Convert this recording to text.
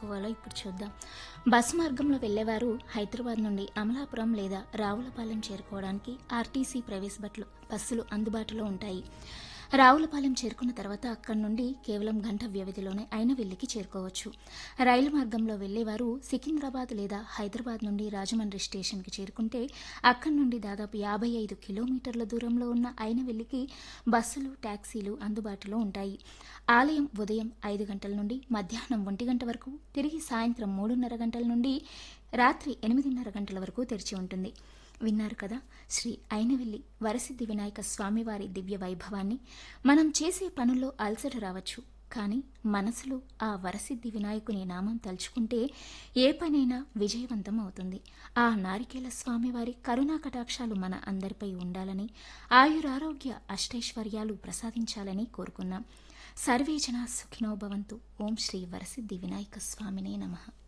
చేసుకోవాలో ఇప్పుడు చూద్దాం. బస్సు మార్గంలో వెళ్లేవారు హైదరాబాద్ నుండి అమలాపురం లేదా రావులపాలెం చేరుకోవడానికి ఆర్టీసీ ప్రైవేట్ బస్సులు అందుబాటులో ఉంటాయి. రావులపాలెం చేరుకున్న తర్వాత అక్కడి నుండి కేవలం గంట వ్యవధిలోనే అయినవెల్లికి చేరుకోవచ్చు. రైలు మార్గంలో వెళ్లేవారు సికింద్రాబాద్ లేదా హైదరాబాద్ నుండి రాజమండ్రి స్టేషన్కి చేరుకుంటే అక్కడి నుండి దాదాపు 55 కిలోమీటర్ల దూరంలో ఉన్న అయినవెల్లికి బస్సులు, టాక్సీలు అందుబాటులో ఉంటాయి. ఆలయం ఉదయం 5 గంటల నుండి మధ్యాహ్నం 1 గంట వరకు, తిరిగి సాయంత్రం 3:30 గంటల నుండి రాత్రి 8:30 గంటల వరకు తెరిచి ఉంటుంది. విన్నారు కదా, శ్రీ అయినవెల్లి వరసిద్ధి వినాయక స్వామివారి దివ్య వైభవాన్ని. మనం చేసే పనుల్లో అలసట రావచ్చు, కానీ మనసులో ఆ వరసిద్ధి వినాయకుని నామం తలుచుకుంటే ఏ పనైనా విజయవంతం అవుతుంది. ఆ నారికేళ స్వామివారి కరుణా కటాక్షాలు మన అందరిపై ఉండాలని, ఆయురారోగ్య అష్టైశ్వర్యాలు ప్రసాదించాలని కోరుకున్నాం. సర్వే జనా సుఖినో భవంతు. ఓం శ్రీ వరసిద్ధి వినాయక స్వామినే నమః.